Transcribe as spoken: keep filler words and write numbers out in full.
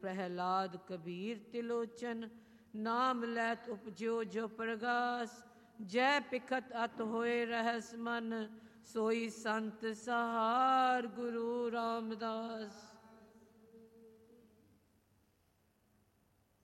प्रहलाद कबीर तिलोचन, नाम लैत उपजो जो प्रगास। जय पिखत अत होए रहस मन, सोई संत सहार गुरु रामदास।